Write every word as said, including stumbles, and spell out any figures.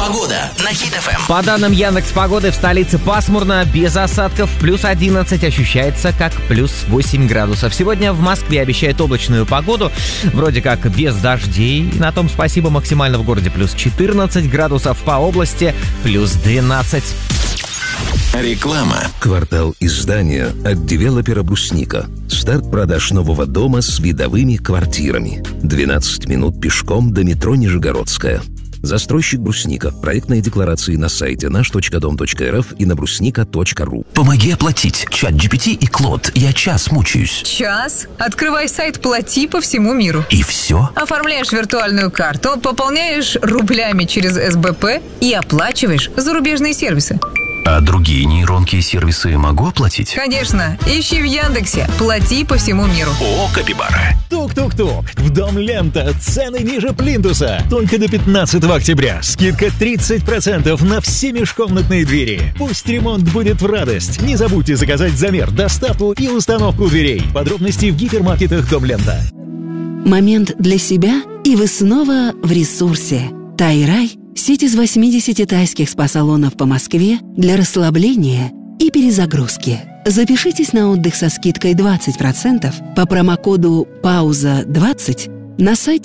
Погода на Хит-ФМ. По данным Яндекс.Погоды, в столице пасмурно, без осадков, плюс одиннадцать, ощущается как плюс восемь градусов. Сегодня в Москве обещают облачную погоду, вроде как без дождей. На том спасибо, максимально в городе плюс четырнадцать градусов, по области плюс двенадцать. Реклама. Квартал издания от девелопера «Брусника». Старт продаж нового дома с видовыми квартирами. двенадцать минут пешком до метро Нижегородская. Застройщик «Брусника». Проектные декларации на сайте наш точка дом точка эр эф и на брусника точка ру. Помоги оплатить. Чат джи пи ти и Клод. Я час мучаюсь. Час? Открывай сайт «Плати» по всему миру. И все? Оформляешь виртуальную карту, пополняешь рублями через эс бэ пэ и оплачиваешь зарубежные сервисы. А другие нейронки и сервисы могу оплатить? Конечно. Ищи в Яндексе «Плати по всему миру». О, Капибара. Тук-тук-тук. В Дом Лента. Цены ниже плинтуса. Только до пятнадцатого октября. Скидка тридцать процентов на все межкомнатные двери. Пусть ремонт будет в радость. Не забудьте заказать замер, доставку и установку дверей. Подробности в гипермаркетах Дом Лента. Момент для себя, и вы снова в ресурсе. Тай-рай – сеть из восьмидесяти тайских спа-салонов по Москве для расслабления и перезагрузки. Запишитесь на отдых со скидкой двадцать процентов по промокоду пауза двадцать на сайте